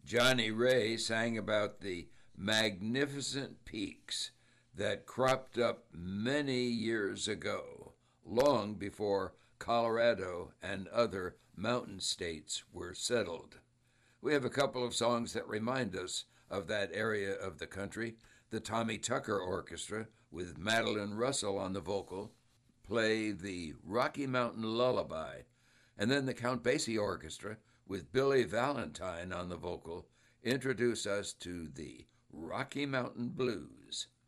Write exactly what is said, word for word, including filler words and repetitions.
Johnny Ray sang about the magnificent peaks that cropped up many years ago, long before Colorado and other mountain states were settled. We have a couple of songs that remind us of that area of the country. The Tommy Tucker Orchestra, with Madeline Russell on the vocal, play the Rocky Mountain Lullaby, and then the Count Basie Orchestra, with Billy Valentine on the vocal, introduce us to the Rocky Mountain Blues.